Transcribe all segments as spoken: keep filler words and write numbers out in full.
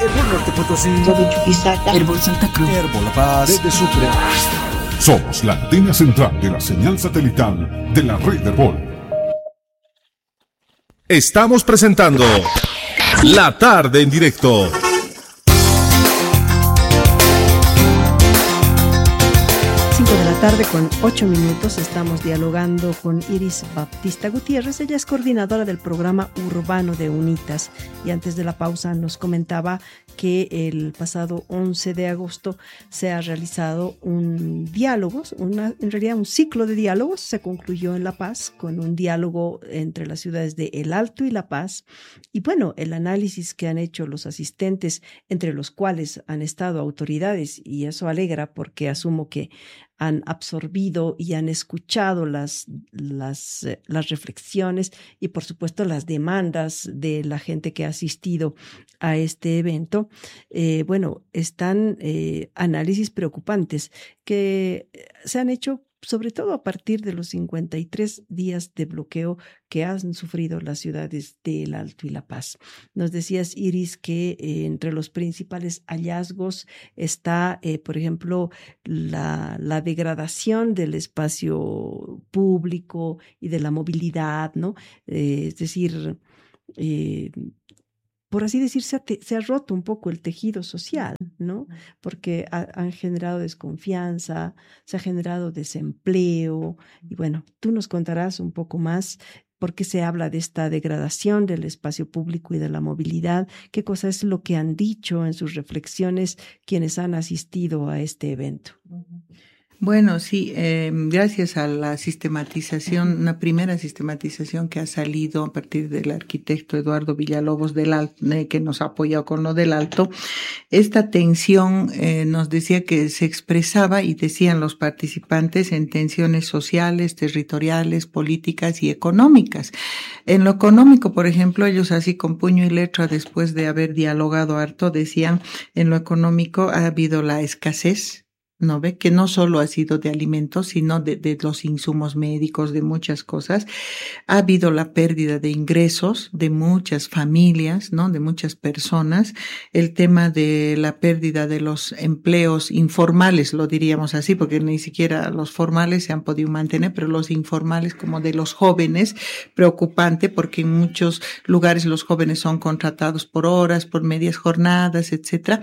Herbol Norte Potosí, Herbol Chuquisaca, Herbol Santa Cruz, Herbol La Paz, desde Sucre. Somos la antena central de la señal satelital de la red Herbol. Estamos presentando La Tarde en Directo. De la tarde con ocho minutos estamos dialogando con Iris Baptista Gutiérrez. Ella es coordinadora del programa urbano de UNITAS y antes de la pausa nos comentaba que el pasado once de agosto se ha realizado un diálogo, una, en realidad un ciclo de diálogos. Se concluyó en La Paz con un diálogo entre las ciudades de El Alto y La Paz y bueno, el análisis que han hecho los asistentes, entre los cuales han estado autoridades, y eso alegra porque asumo que han absorbido y han escuchado las, las, eh, las reflexiones y por supuesto las demandas de la gente que ha asistido a este evento. Eh, bueno, están eh, análisis preocupantes que se han hecho sobre todo a partir de los cincuenta y tres días de bloqueo que han sufrido las ciudades de El Alto y La Paz. Nos decías, Iris, que eh, entre los principales hallazgos está, eh, por ejemplo, la, la degradación del espacio público y de la movilidad, ¿no? Eh, es decir, eh, por así decir, se ha, te, se ha roto un poco el tejido social, ¿no? Porque ha, han generado desconfianza, se ha generado desempleo. Y bueno, tú nos contarás un poco más por qué se habla de esta degradación del espacio público y de la movilidad, qué cosa es lo que han dicho en sus reflexiones quienes han asistido a este evento. Bueno, sí, eh, gracias a la sistematización, una primera sistematización que ha salido a partir del arquitecto Eduardo Villalobos del Alto, eh, que nos ha apoyado con lo del Alto, esta tensión eh, nos decía que se expresaba y decían los participantes en tensiones sociales, territoriales, políticas y económicas. En lo económico, por ejemplo, ellos así con puño y letra, después de haber dialogado harto, decían, en lo económico ha habido la escasez, ¿no ve? Que no solo ha sido de alimentos, sino de, de los insumos médicos, de muchas cosas. Ha habido la pérdida de ingresos de muchas familias, ¿no? De muchas personas. El tema de la pérdida de los empleos informales, lo diríamos así, porque ni siquiera los formales se han podido mantener, pero los informales, como de los jóvenes, preocupante, porque en muchos lugares los jóvenes son contratados por horas, por medias jornadas, etcétera,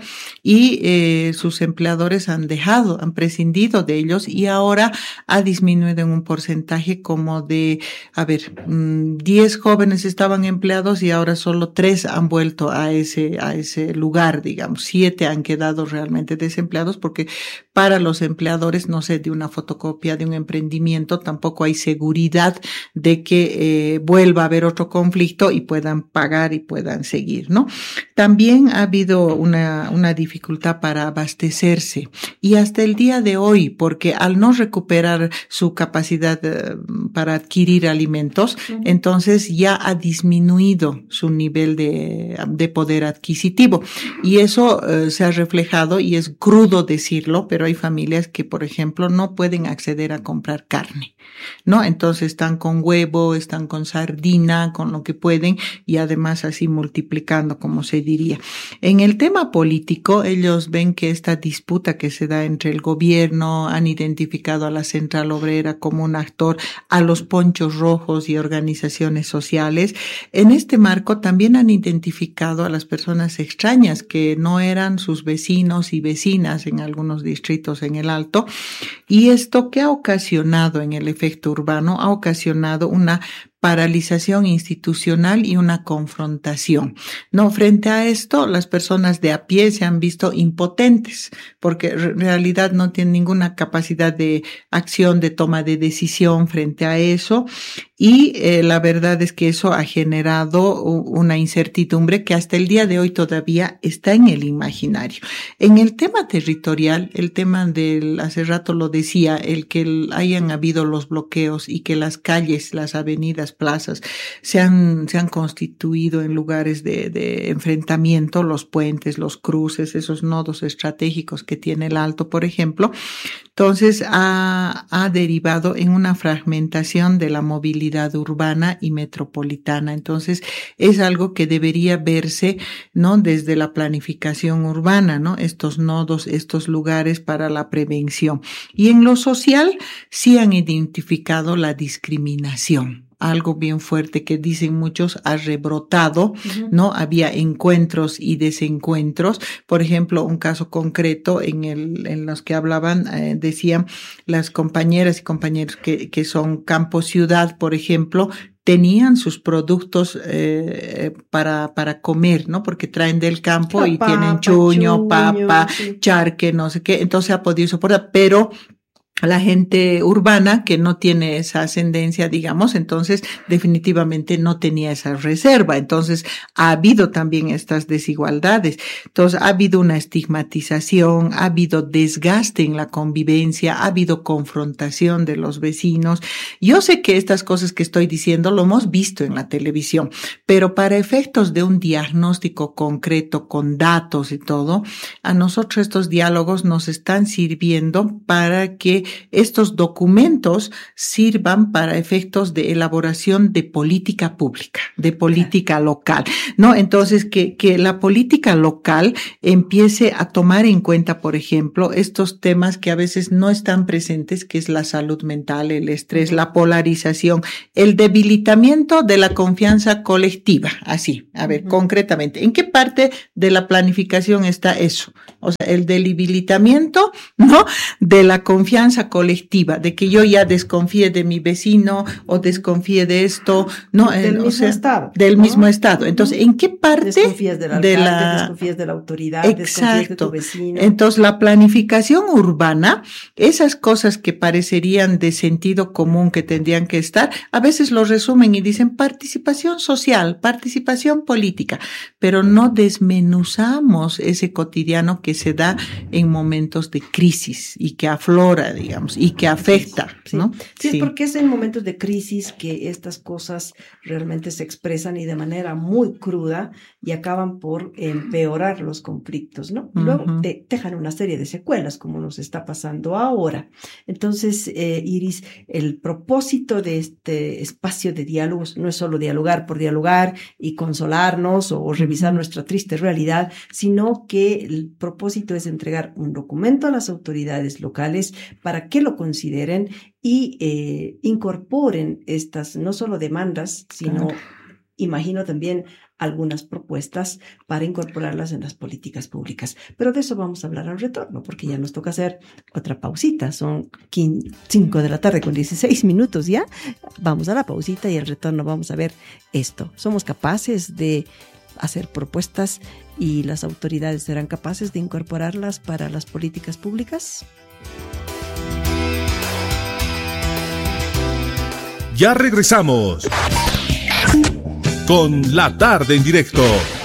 y eh, sus empleadores han dejado han prescindido de ellos y ahora ha disminuido en un porcentaje como de, a ver, diez jóvenes estaban empleados y ahora solo tres han vuelto a ese, a ese lugar, digamos, siete han quedado realmente desempleados porque para los empleadores, no sé, de una fotocopia, de un emprendimiento, tampoco hay seguridad de que eh, vuelva a haber otro conflicto y puedan pagar y puedan seguir, ¿no? También ha habido una, una dificultad para abastecerse y hasta el día de hoy, porque al no recuperar su capacidad eh, para adquirir alimentos, uh-huh. entonces ya ha disminuido su nivel de, de poder adquisitivo. Y eso eh, se ha reflejado, y es crudo decirlo, pero hay familias que, por ejemplo, no pueden acceder a comprar carne, ¿no? Entonces están con huevo, están con sardina, con lo que pueden, y además así multiplicando, como se diría. En el tema político, ellos ven que esta disputa que se da entre el gobierno, han identificado a la Central Obrera como un actor, a los ponchos rojos y organizaciones sociales. En este marco también han identificado a las personas extrañas que no eran sus vecinos y vecinas en algunos distritos en el Alto. Y esto que ha ocasionado en el efecto urbano, ha ocasionado una paralización institucional y una confrontación. No, frente a esto, las personas de a pie se han visto impotentes, porque en realidad no tienen ninguna capacidad de acción, de toma de decisión frente a eso, y eh, la verdad es que eso ha generado una incertidumbre que hasta el día de hoy todavía está en el imaginario. En el tema territorial, el tema del, hace rato lo decía, el que hayan habido los bloqueos y que las calles, las avenidas, plazas se han, se han constituido en lugares de, de enfrentamiento, los puentes, los cruces, esos nodos estratégicos que tiene el Alto, por ejemplo. Entonces ha, ha derivado en una fragmentación de la movilidad movilidad urbana y metropolitana. Entonces, es algo que debería verse, ¿no?, desde la planificación urbana, ¿no?, estos nodos, estos lugares para la prevención. Y en lo social, sí han identificado la discriminación. Algo bien fuerte que dicen muchos ha rebrotado, uh-huh. ¿no? Había encuentros y desencuentros. Por ejemplo, un caso concreto en el, en los que hablaban, eh, decían las compañeras y compañeros que, que son campo ciudad, por ejemplo, tenían sus productos eh, para, para comer, ¿no? Porque traen del campo la y papa, tienen chuño, chuño papa, sí. charque, no sé qué. Entonces ha podido soportar, pero la gente urbana que no tiene esa ascendencia, digamos, entonces definitivamente no tenía esa reserva. Entonces ha habido también estas desigualdades. Entonces ha habido una estigmatización, ha habido desgaste en la convivencia, ha habido confrontación de los vecinos. Yo sé que estas cosas que estoy diciendo lo hemos visto en la televisión, pero para efectos de un diagnóstico concreto con datos y todo, a nosotros estos diálogos nos están sirviendo para que estos documentos sirvan para efectos de elaboración de política pública, de política local, ¿no? Entonces, que, que la política local empiece a tomar en cuenta, por ejemplo, estos temas que a veces no están presentes, que es la salud mental, el estrés, la polarización, el debilitamiento de la confianza colectiva. Así, a ver, uh-huh. concretamente, ¿en qué parte de la planificación está eso? O sea, el debilitamiento, ¿no?, de la confianza colectiva, de que yo ya desconfíe de mi vecino o desconfíe de esto, ¿no? Del eh, mismo o sea, estado. Del ¿no? mismo estado. Entonces, ¿en qué parte desconfías del alcalde, de la... desconfías de la autoridad, Exacto. desconfías de tu vecino? Entonces, la planificación urbana, esas cosas que parecerían de sentido común que tendrían que estar, a veces lo resumen y dicen participación social, participación política, pero no desmenuzamos ese cotidiano que se da en momentos de crisis y que aflora, digamos, y que afecta, sí, ¿no? Sí, sí, es porque es en momentos de crisis que estas cosas realmente se expresan y de manera muy cruda y acaban por empeorar los conflictos, ¿no? Uh-huh. Luego te dejan una serie de secuelas, como nos está pasando ahora. Entonces, eh, Iris, el propósito de este espacio de diálogos no es solo dialogar por dialogar y consolarnos o revisar nuestra triste realidad, sino que el propósito es entregar un documento a las autoridades locales para que lo consideren y eh, incorporen estas no solo demandas, sino, claro. imagino también algunas propuestas para incorporarlas en las políticas públicas. Pero de eso vamos a hablar al retorno, porque ya nos toca hacer otra pausita. Son cinco de la tarde con dieciséis minutos ya. Vamos a la pausita y al retorno vamos a ver esto. ¿Somos capaces de hacer propuestas y las autoridades serán capaces de incorporarlas para las políticas públicas? Ya regresamos con La Tarde en Directo.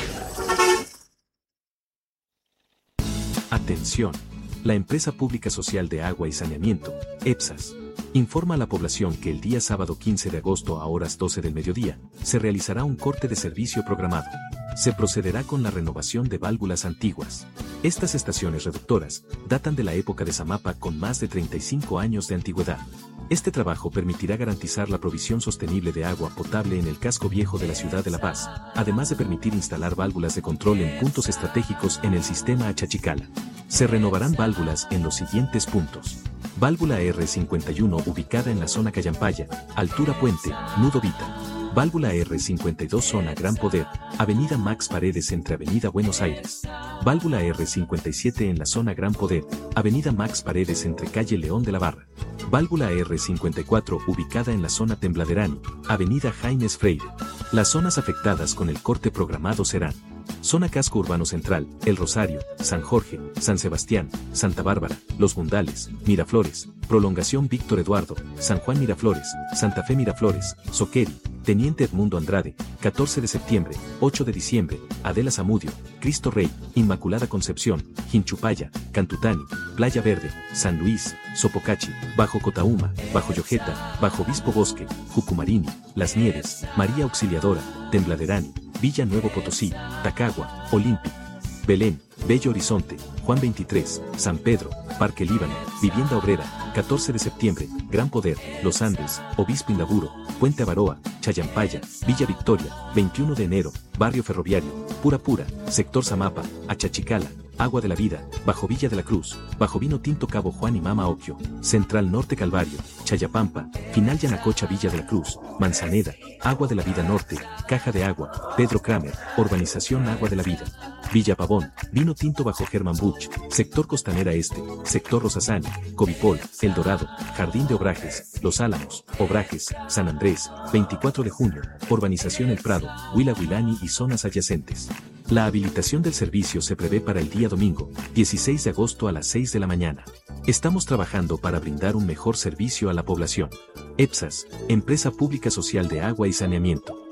Atención, la Empresa Pública Social de Agua y Saneamiento, EPSAS, informa a la población que el día sábado quince de agosto a horas doce del mediodía, se realizará un corte de servicio programado. Se procederá con la renovación de válvulas antiguas. Estas estaciones reductoras datan de la época de Zamapa con más de treinta y cinco años de antigüedad. Este trabajo permitirá garantizar la provisión sostenible de agua potable en el casco viejo de la ciudad de La Paz, además de permitir instalar válvulas de control en puntos estratégicos en el sistema Achachicala. Se renovarán válvulas en los siguientes puntos. Válvula R cincuenta y uno ubicada en la zona Callampaya, altura Puente, Nudo Vita. Válvula R cincuenta y dos zona Gran Poder, Avenida Max Paredes entre Avenida Buenos Aires. Válvula R cincuenta y siete en la zona Gran Poder, Avenida Max Paredes entre Calle León de la Barra. Válvula R cincuenta y cuatro ubicada en la zona Tembladerani, Avenida Jaimes Freire. Las zonas afectadas con el corte programado serán Zona Casco Urbano Central, El Rosario, San Jorge, San Sebastián, Santa Bárbara, Los Gundales, Miraflores, Prolongación Víctor Eduardo, San Juan Miraflores, Santa Fe Miraflores, Soqueri, Teniente Edmundo Andrade, catorce de septiembre, ocho de diciembre, Adela Zamudio, Cristo Rey, Inmaculada Concepción, Jinchupaya, Cantutani, Playa Verde, San Luis, Sopocachi, Bajo Cotauma, Bajo Yojeta, Bajo Obispo Bosque, Jucumarini, Las Nieves, María Auxiliadora, Tembladerani, Villa Nuevo Potosí, Tacagua, Olímpic, Belén, Bello Horizonte, Juan veintitrés, San Pedro, Parque Líbano, Vivienda Obrera, catorce de septiembre, Gran Poder, Los Andes, Obispo Indaburo, Puente Avaroa, Challampaya, Villa Victoria, veintiuno de enero, Barrio Ferroviario, Pura Pura, Sector Zamapa, Achachicala, Agua de la Vida, Bajo Villa de la Cruz, Bajo Vino Tinto Cabo Juan y Mama Occhio, Central Norte Calvario, Chayapampa, Final Yanacocha Villa de la Cruz, Manzaneda, Agua de la Vida Norte, Caja de Agua, Pedro Kramer, Urbanización Agua de la Vida, Villa Pavón, Vino Tinto Bajo Germán Buch, Sector Costanera Este, Sector Rosasani, Covipol, El Dorado, Jardín de Obrajes, Los Álamos, Obrajes, San Andrés, veinticuatro de junio, Urbanización El Prado, Huila Huilani y zonas adyacentes. La habilitación del servicio se prevé para el día domingo, dieciséis de agosto a las seis de la mañana. Estamos trabajando para brindar un mejor servicio a la población. EPSAS, Empresa Pública Social de Agua y Saneamiento.